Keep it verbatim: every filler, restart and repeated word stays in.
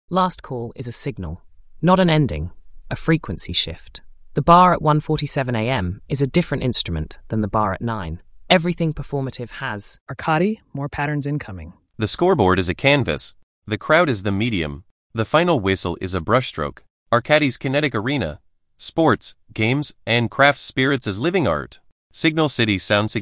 Last call is a signal, not an ending, a frequency shift. The bar at one forty-seven a m is a different instrument than the bar at nine. Everything performative has Arcadi, more patterns incoming. The scoreboard is a canvas. The crowd is the medium. The final whistle is a brushstroke. Arcadi's kinetic arena. Sports, games, and craft spirits as living art. Signal City sound